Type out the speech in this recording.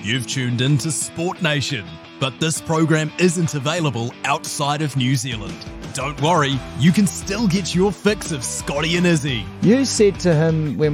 You've tuned in to Sport Nation, but this program isn't available outside of New Zealand. Don't worry, you can still get your fix of Scotty and Izzy. You said to him when